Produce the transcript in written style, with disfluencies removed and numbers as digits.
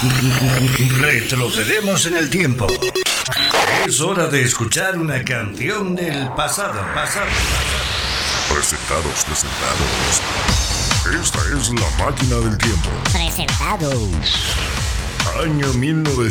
Retrocedemos en el tiempo. Es hora de escuchar una canción del pasado. Presentados. Esta es la máquina del tiempo. Presentados. Año 1900.